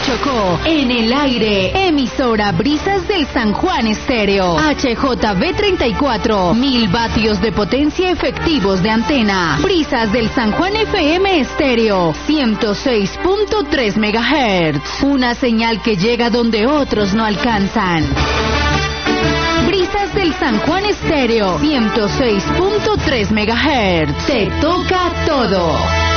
Chocó. En el aire, emisora Brisas del San Juan Estéreo. HJB 34, 1000 vatios de potencia efectivos de antena. Brisas del San Juan FM Estéreo, 106.3 MHz. Una señal que llega donde otros no alcanzan. Brisas del San Juan Estéreo, 106.3 MHz. Te toca todo.